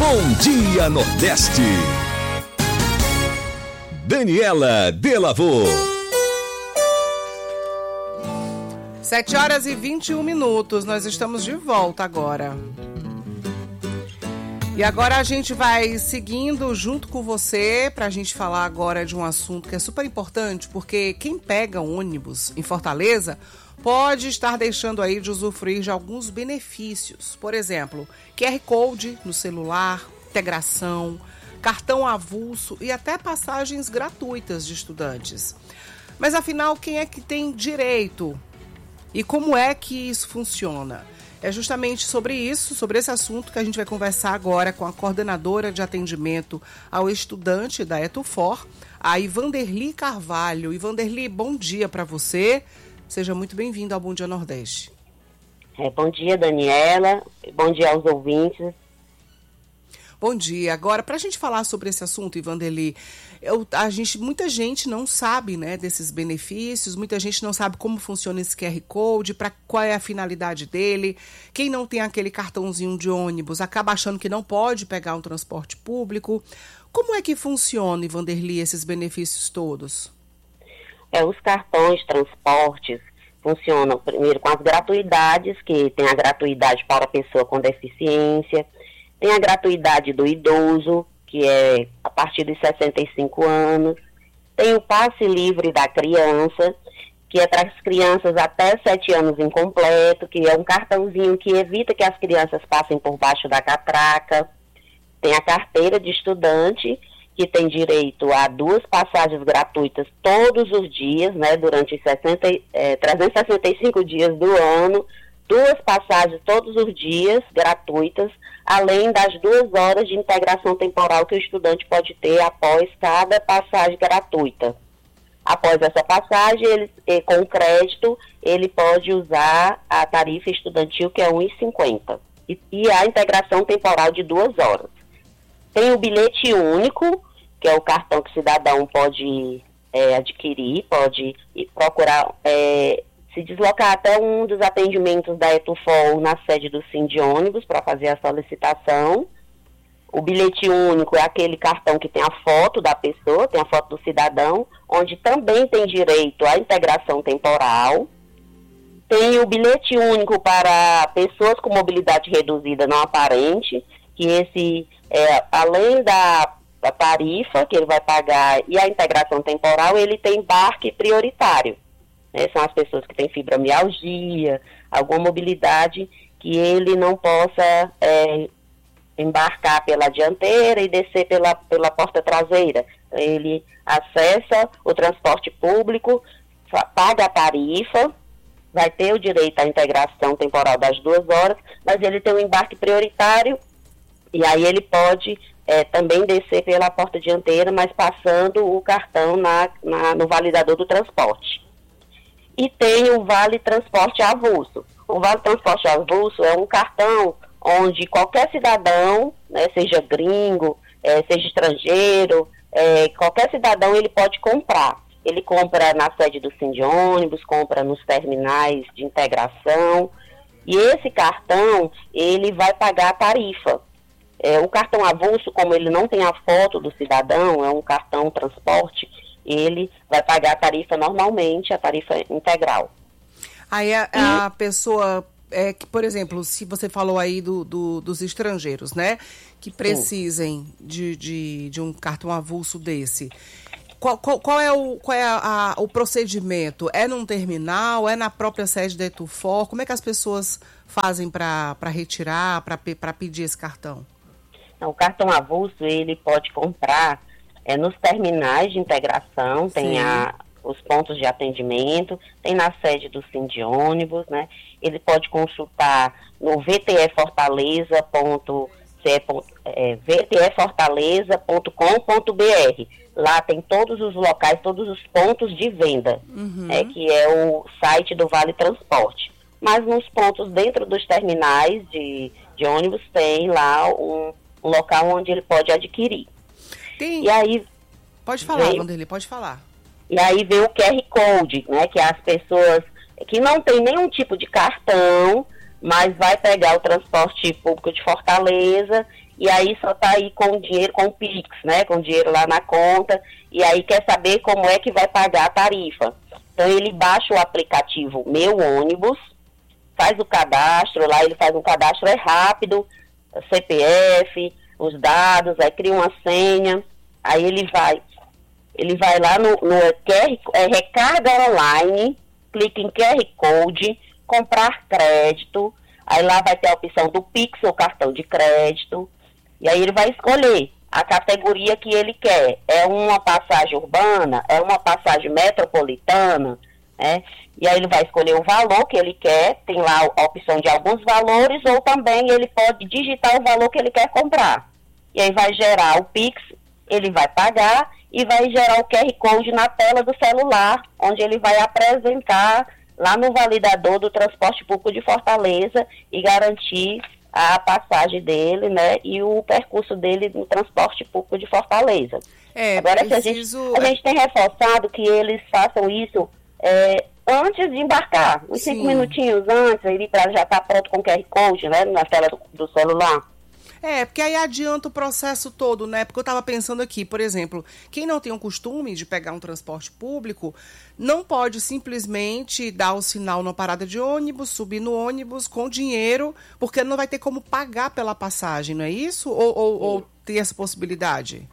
Bom Dia Nordeste. Daniela Delavô. 7h21, nós estamos de volta agora. E agora a gente vai seguindo junto com você para a gente falar agora de um assunto que é super importante, porque quem pega ônibus em Fortaleza pode estar deixando aí de usufruir de alguns benefícios. Por exemplo, QR Code no celular, integração, cartão avulso e até passagens gratuitas de estudantes. Mas afinal, quem é que tem direito? E como é que isso funciona? É justamente sobre isso, sobre esse assunto que a gente vai conversar agora com a coordenadora de atendimento ao estudante da ETUFOR, a Ivanderly Carvalho. Ivanderly, bom dia para você. Seja muito bem-vindo ao Bom Dia Nordeste. Bom dia, Daniela. Bom dia aos ouvintes. Bom dia. Agora, para a gente falar sobre esse assunto, Ivanderly, muita gente não sabe, né, desses benefícios, muita gente não sabe como funciona esse QR Code, qual é a finalidade dele. Quem não tem aquele cartãozinho de ônibus acaba achando que não pode pegar um transporte público. Como é que funciona, Ivanderly, esses benefícios todos? Os cartões transportes funcionam primeiro com as gratuidades, que tem a gratuidade para a pessoa com deficiência, tem a gratuidade do idoso, que é a partir de 65 anos. Tem o passe livre da criança, que é para as crianças até 7 anos incompleto, que é um cartãozinho que evita que as crianças passem por baixo da catraca. Tem a carteira de estudante, que tem direito a 2 passagens gratuitas todos os dias, né, durante 365 dias do ano, 2 passagens todos os dias gratuitas, além das 2 horas de integração temporal que o estudante pode ter após cada passagem gratuita. Após essa passagem, com crédito, ele pode usar a tarifa estudantil, que é R$ 1,50, e a integração temporal de 2 horas. Tem o bilhete único, que é o cartão que o cidadão pode adquirir, pode procurar se deslocar até um dos atendimentos da ETUFOR na sede do Sindônibus para fazer a solicitação. O bilhete único é aquele cartão que tem a foto da pessoa, tem a foto do cidadão, onde também tem direito à integração temporal. Tem o bilhete único para pessoas com mobilidade reduzida não aparente, que esse, além da tarifa que ele vai pagar e a integração temporal, ele tem embarque prioritário. São as pessoas que têm fibromialgia, alguma mobilidade que ele não possa embarcar pela dianteira e descer pela porta traseira. Ele acessa o transporte público, paga a tarifa, vai ter o direito à integração temporal das 2 horas, mas ele tem um embarque prioritário e aí ele pode também descer pela porta dianteira, mas passando o cartão no validador do transporte. E tem o Vale Transporte Avulso. O Vale Transporte Avulso é um cartão onde qualquer cidadão, né, seja gringo, seja estrangeiro, qualquer cidadão ele pode comprar. Ele compra na sede do Sindônibus, compra nos terminais de integração. E esse cartão, ele vai pagar a tarifa. O cartão avulso, como ele não tem a foto do cidadão, é um cartão transporte, ele vai pagar a tarifa normalmente, a tarifa integral. Aí a pessoa, que, por exemplo, se você falou aí dos estrangeiros, né, que precisem de um cartão avulso desse, qual é o procedimento? É num terminal? É na própria sede da ETUFOR? Como é que as pessoas fazem para retirar, para pedir esse cartão? O cartão avulso, ele pode comprar nos terminais de integração, tem os pontos de atendimento, tem na sede do Sindônibus, né? Ele pode consultar no vtfortaleza.com.br. Lá tem todos os locais, todos os pontos de venda, que é o site do Vale Transporte. Mas nos pontos dentro dos terminais de ônibus tem lá um local onde ele pode adquirir. E aí, pode falar, Vanderly, pode falar. E aí vem o QR Code, né, que as pessoas que não tem nenhum tipo de cartão, mas vai pegar o transporte público de Fortaleza e aí só está aí com o dinheiro, com o Pix, né? Com o dinheiro lá na conta, e aí quer saber como é que vai pagar a tarifa. Então ele baixa o aplicativo Meu Ônibus, faz o cadastro, lá ele faz um cadastro, é rápido, CPF, os dados, aí cria uma senha, aí ele vai lá no QR, recarga online, clica em QR Code, comprar crédito, aí lá vai ter a opção do Pix ou cartão de crédito, e aí ele vai escolher a categoria que ele quer. É uma passagem urbana, é uma passagem metropolitana, né? E aí ele vai escolher o valor que ele quer, tem lá a opção de alguns valores, ou também ele pode digitar o valor que ele quer comprar. E aí vai gerar o Pix, ele vai pagar e vai gerar o QR Code na tela do celular, onde ele vai apresentar lá no validador do transporte público de Fortaleza e garantir a passagem dele, né, e o percurso dele no transporte público de Fortaleza. Agora, preciso... a gente tem reforçado que eles façam isso antes de embarcar, uns 5 minutinhos antes, ele já está pronto com o QR Code, né, na tela do celular. Porque aí adianta o processo todo, né? Porque eu estava pensando aqui, por exemplo, quem não tem o costume de pegar um transporte público, não pode simplesmente dar o sinal na parada de ônibus, subir no ônibus com dinheiro, porque não vai ter como pagar pela passagem, não é isso? Ou tem essa possibilidade?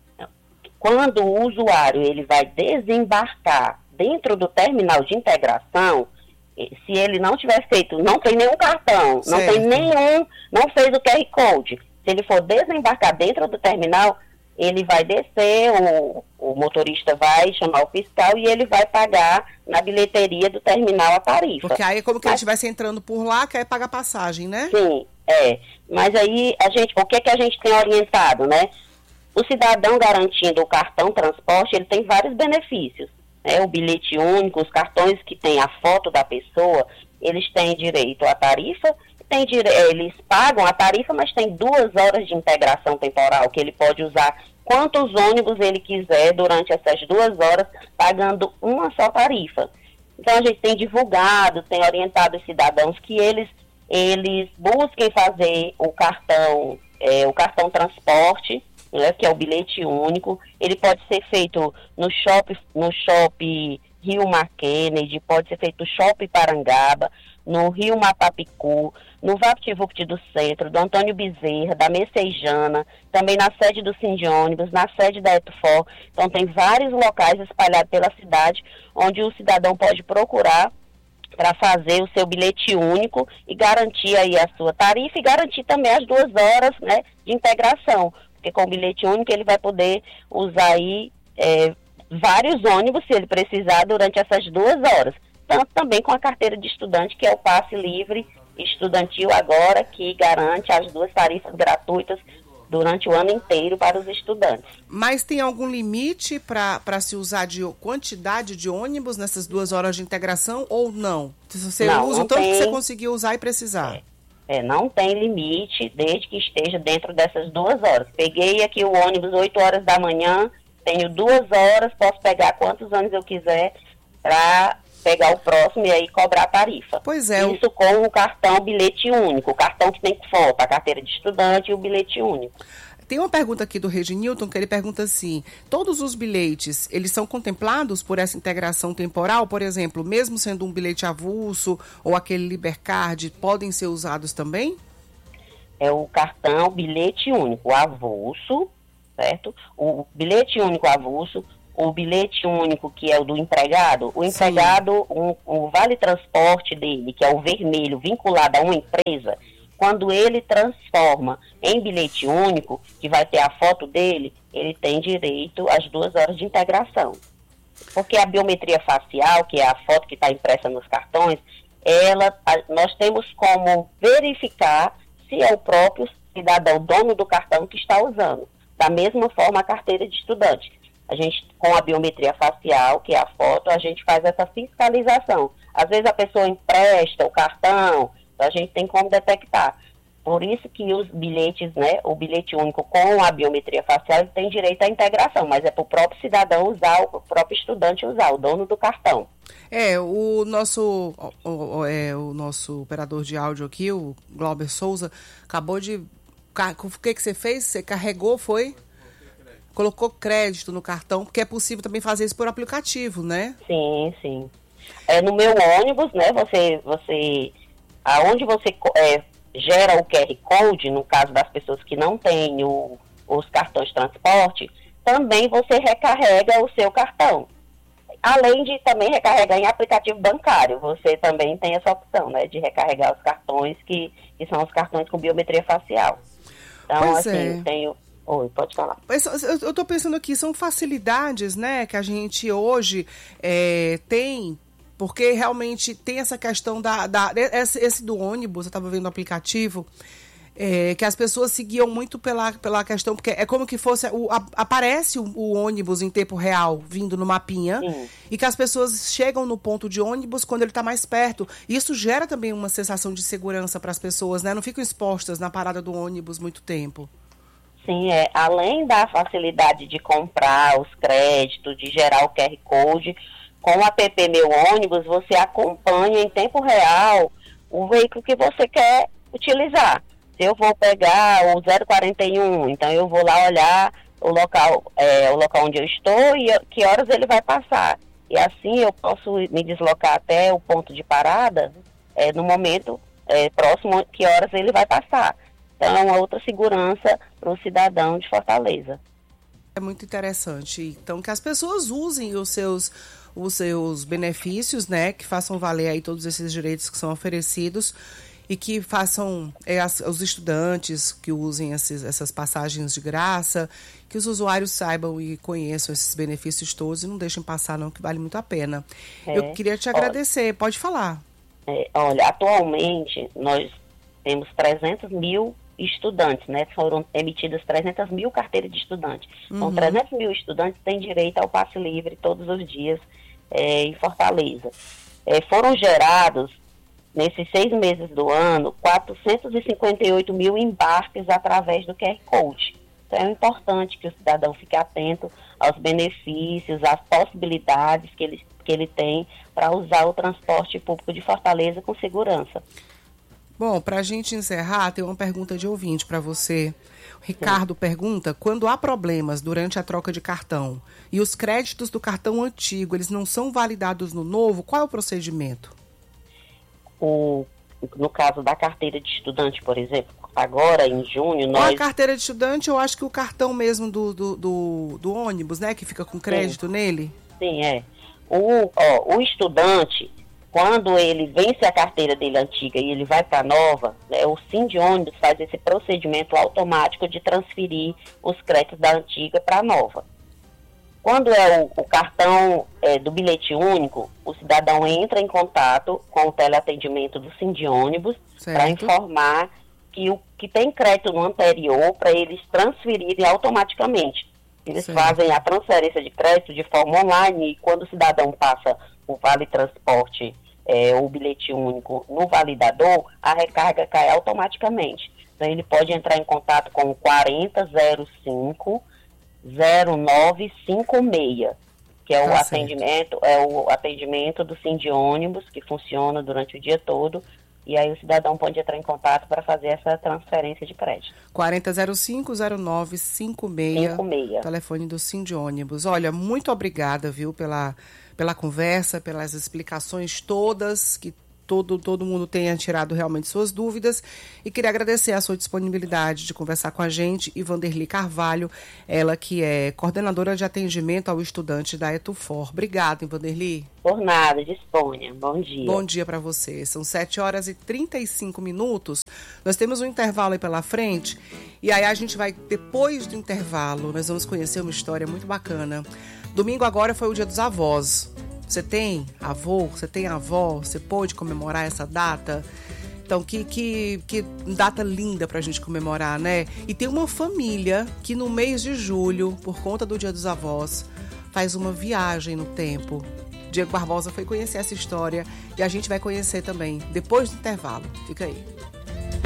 Quando o usuário ele vai desembarcar dentro do terminal de integração, se ele não tiver feito, não tem nenhum cartão, não tem nenhum, não fez o QR Code, se ele for desembarcar dentro do terminal, ele vai descer, o motorista vai chamar o fiscal e ele vai pagar na bilheteria do terminal a tarifa. Porque aí é como que ele estivesse entrando por lá, quer pagar passagem, né? Sim, mas aí o que a gente tem orientado, né? O cidadão garantindo o cartão transporte, ele tem vários benefícios. O bilhete único, os cartões que tem a foto da pessoa, eles têm direito à tarifa, eles pagam a tarifa, mas tem 2 horas de integração temporal, que ele pode usar quantos ônibus ele quiser durante essas 2 horas, pagando uma só tarifa. Então a gente tem divulgado, tem orientado os cidadãos que eles busquem fazer o cartão transporte, né, que é o bilhete único. Ele pode ser feito no shopping Rio Mar Kennedy, pode ser feito no shopping Parangaba, no Rio Matapicu, no VaptVupt do Centro, do Antônio Bezerra, da Messejana, também na sede do Sindônibus, na sede da Etufor. Então tem vários locais espalhados pela cidade, onde o cidadão pode procurar para fazer o seu bilhete único e garantir aí a sua tarifa e garantir também as 2 horas, né, de integração. Porque com o bilhete único ele vai poder usar aí vários ônibus, se ele precisar, durante essas 2 horas. Tanto também com a carteira de estudante, que é o passe livre estudantil agora, que garante as 2 tarifas gratuitas durante o ano inteiro para os estudantes. Mas tem algum limite para se usar de quantidade de ônibus nessas 2 horas de integração ou não? Se você usa o tanto que você conseguir usar e precisar. Não tem limite, desde que esteja dentro dessas 2 horas. Peguei aqui o ônibus 8 horas da manhã, tenho 2 horas, posso pegar quantos ônibus eu quiser para pegar o próximo e aí cobrar a tarifa. Pois é. Isso com o cartão bilhete único, o cartão que tem foto, a carteira de estudante e o bilhete único. Tem uma pergunta aqui do Reginilton, que ele pergunta assim: todos os bilhetes, eles são contemplados por essa integração temporal? Por exemplo, mesmo sendo um bilhete avulso ou aquele Libercard, podem ser usados também? É o cartão bilhete único avulso, certo? O bilhete único avulso, o bilhete único que é o do empregado, o empregado, o vale transporte dele, que é o vermelho, vinculado a uma empresa, quando ele transforma em bilhete único, que vai ter a foto dele, ele tem direito às 2 horas de integração. Porque a biometria facial, que é a foto que está impressa nos cartões, nós temos como verificar se é o próprio cidadão dono do cartão que está usando. Da mesma forma, a carteira de estudante. A gente, com a biometria facial, que é a foto, a gente faz essa fiscalização. Às vezes a pessoa empresta o cartão, a gente tem como detectar. Por isso que os bilhetes, né, o bilhete único com a biometria facial, ele tem direito à integração, mas é para o próprio cidadão usar, o próprio estudante usar, o dono do cartão. O nosso operador de áudio aqui, o Glauber Souza, acabou O que você fez? Você carregou, foi? Colocou crédito no cartão, porque é possível também fazer isso por aplicativo, né? Sim, sim. No meu ônibus, né, aonde você gera o QR Code, no caso das pessoas que não têm os cartões de transporte, também você recarrega o seu cartão. Além de também recarregar em aplicativo bancário, você também tem essa opção, né, de recarregar os cartões que são os cartões com biometria facial. Então, eu tenho... Oi, pode falar. Eu estou pensando aqui, são facilidades, né, que a gente hoje tem, porque realmente tem essa questão esse do ônibus, eu estava vendo no aplicativo, que as pessoas seguiam muito pela questão, porque é como que fosse, aparece o ônibus em tempo real, vindo no mapinha, e que as pessoas chegam no ponto de ônibus quando ele está mais perto. Isso gera também uma sensação de segurança para as pessoas, né? Não ficam expostas na parada do ônibus muito tempo. Sim, além da facilidade de comprar os créditos, de gerar o QR Code, com o app Meu Ônibus, você acompanha em tempo real o veículo que você quer utilizar. Se eu vou pegar o 041, então eu vou lá olhar o local onde eu estou e que horas ele vai passar. E assim eu posso me deslocar até o ponto de parada no momento próximo que horas ele vai passar. Então, é uma outra segurança para o cidadão de Fortaleza. É muito interessante. Então, que as pessoas usem os seus benefícios, né? Que façam valer aí todos esses direitos que são oferecidos e que façam os estudantes que usem essas passagens de graça, que os usuários saibam e conheçam esses benefícios todos e não deixem passar, não, que vale muito a pena. Eu queria te agradecer. Pode falar. Olha, atualmente, nós temos 300 mil estudantes, né? Foram emitidas 300 mil carteiras de estudante. Então, 300 mil estudantes têm direito ao passe livre todos os dias em Fortaleza. Foram gerados, nesses 6 meses do ano, 458 mil embarques através do QR Code. Então, é importante que o cidadão fique atento aos benefícios, às possibilidades que ele tem para usar o transporte público de Fortaleza com segurança. Bom, para a gente encerrar, tem uma pergunta de ouvinte para você. O Ricardo pergunta, quando há problemas durante a troca de cartão e os créditos do cartão antigo, eles não são validados no novo, qual é o procedimento? No caso da carteira de estudante, por exemplo, agora em junho nós... A carteira de estudante, eu acho que o cartão mesmo do ônibus, né, que fica com crédito nele? Sim, o estudante... Quando ele vence a carteira dele antiga e ele vai para a nova, né, o Sindônibus faz esse procedimento automático de transferir os créditos da antiga para a nova. Quando é o cartão do bilhete único, o cidadão entra em contato com o teleatendimento do Sindônibus para informar que o que tem crédito no anterior, para eles transferirem automaticamente. Eles fazem a transferência de crédito de forma online e quando o cidadão passa o Vale Transporte, o bilhete único no validador, a recarga cai automaticamente. Então, ele pode entrar em contato com o 4005-0956, que é o atendimento do Sindônibus, que funciona durante o dia todo. E aí o cidadão pode entrar em contato para fazer essa transferência de crédito. 4005-0956, telefone do Sindônibus. Olha, muito obrigada, viu, pela conversa, pelas explicações todas, que todo mundo tenha tirado realmente suas dúvidas. E queria agradecer a sua disponibilidade de conversar com a gente, e Vanderly Carvalho, ela que é coordenadora de atendimento ao estudante da Etufor. Obrigada, Vanderly. Por nada, disponha. Bom dia. Bom dia para você. São 7h35. Nós temos um intervalo aí pela frente. E aí a gente vai, depois do intervalo, nós vamos conhecer uma história muito bacana. Domingo agora foi o Dia dos Avós. Você tem avô? Você tem avó? Você pôde comemorar essa data? Então, que data linda pra gente comemorar, né? E tem uma família que no mês de julho, por conta do Dia dos Avós, faz uma viagem no tempo. Diego Barbosa foi conhecer essa história e a gente vai conhecer também depois do intervalo. Fica aí.